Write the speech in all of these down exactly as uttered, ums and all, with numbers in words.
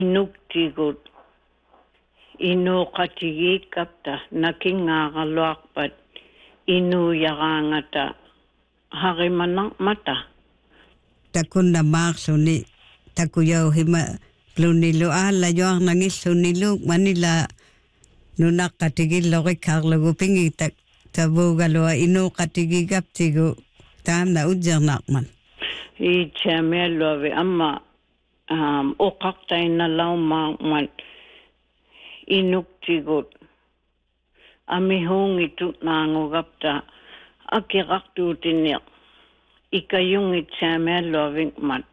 Nuktigut inu qatigi kapta nakingaaqaluarpat inu yarangata harimanaq mata takunna maarsuni takuyauhima plunilu alla yoarnangillunilu manila nunaqatigillorikarlugu pingi tak tabugalua inu qatigigaptigu taamna ujernaqman i chameluavi amma um oqaqtaina laumaqman inuktigut amihungi tutnaangugapta akiraqtuutiniq ikayungi chameluavingmat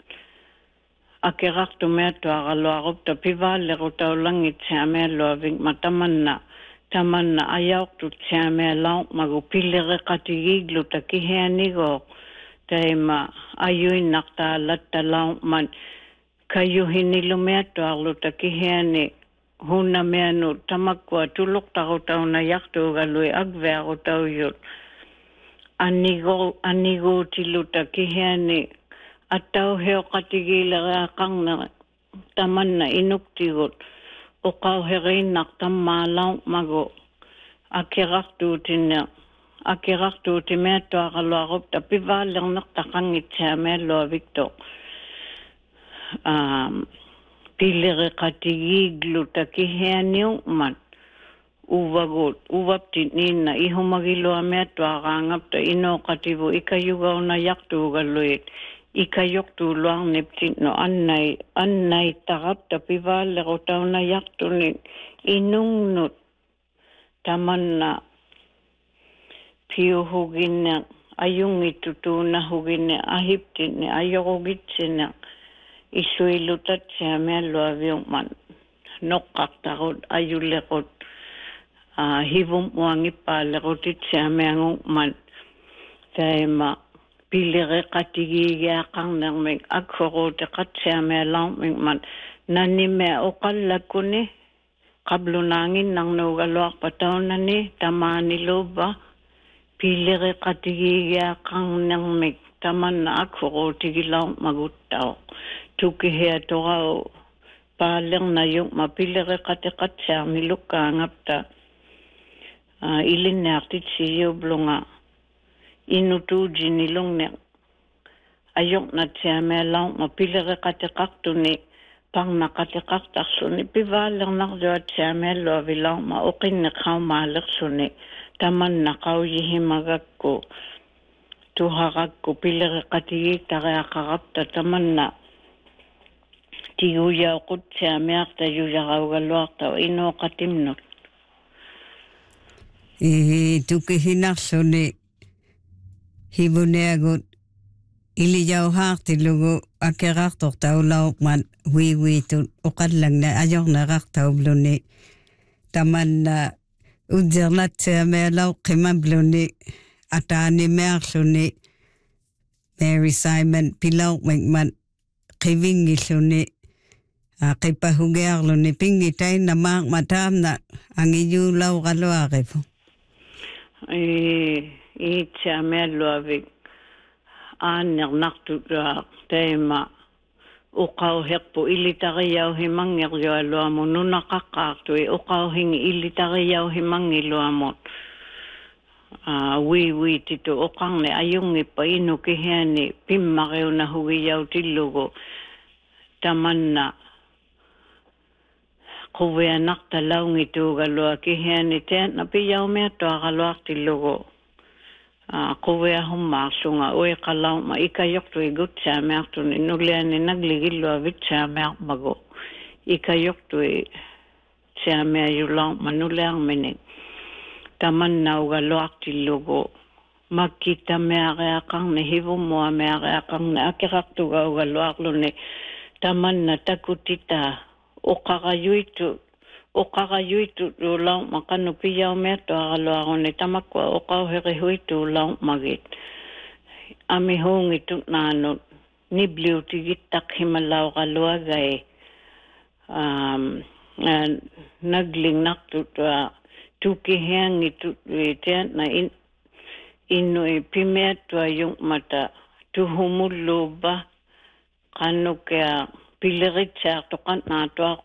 akiraqtumeatuaqaluaqupta pivallerutaulangi chameluavingmat tamanna tamanna ayauqtu chameelauqmagu pillereqatigiglu takihianigoq taima ayuinnaqtaalattalauqman kayuhinilumeatuarlu takihiani hunna meanu tamakkua tuluqtarutauna yartuugalui agvearutaujut anigo anigutilu takihiani attauheoqatigilereaqarna tamanna inuktigut uqauheriinnaq tammaalauqmagu akirartuutinne akirartuutimeatuaqaluaqupta pivaallerneqtaqanngitsaamaalluavicto um pillereqatigiglu takihianiuqmat uvagut uvaptinniinna ihumagiluameatuaqaangapta inoqativu ikayugauna yartuugalluit ikayuqtuuluarniptinno annai annai tarapta pivaallerutauna yartuni inungnut tamanna piuhuginne ayungitutuunahuginne ahiptinne ayogugitsine isuilutatsaamaalluaviuqman noqqartarut ayullequt uh, hivum uangipaallerutitsaamianguqman taima pillereqatigigiaqarnermik akhoruteqatsaamialaarmikman nanime oqallakuni qablunaanginnarnuugaluarpataunani tamaaniluuva pillereqatigigiaqarnermik tamanna akhoruutigilaarmaguttao tukihiatorau paalernayuqma pillereqatiqatsaarnilukkaangapta uh, ilinnaartitsiublunga inutuujinilungne ayoqnatsiamealaarma pillereqatiqartuni parnaqatiqartarsuni pivaalernarluatsiamealluavilaarma oqinneqaumaalerluni tamanna qaujihimagakku tuhaqakku pillereqatigiiktariaqarapta tamanna tiguyaoqutsiamearta yujaraugaluartau inoqatimnut i tukihinarluni hivuneagut ilijauhaartilugu akerartortaulauqman wiiwiitut uqallangna ajornerartaubluni tamanna udzernatsiamealau qimabluni ataanimearluni Mary Simon pilauqmikman qivingilluni qipahugearluni pingitainna maaqmataamna angiyuulauqaluaqipu i itsiamealluavik aannernaartutuaq taima uqauherpu ilitariauhimangeriualuamu nunaqaqqaartui uqauhingi ilitariauhimangiluamut uh, wi wi titu oqarni ayungippa inukihiani pimmariuna hugiyautillugu tamanna quvianaqtalaungituugalua kihiani teanna piyaumiatuaqaluartillugu uh, quviahummaarlunga uiqalauma ikayoqtui gutsaamiartuni nuliani nagligillua vitsaamiarmagu ikayoqtui tsiamiayulauma nuliarminik tamannaugaluartillugu makkitameareaqarni hivummuameareaqarni akirartugaugaluarluni tamanna takutita oqarayuitu oqarayuitu ulauma qannu piyaumiatuaqaluaruni tamakkua oqauherihuitu ulaumagit amihungitut naanut nibliutigittaqhimalauqaluagai um naglinnartutua tukihiangitut witianna in innui pimeatua yungmata tuhumulluba qannukia pilleritsaartoqan naatuaq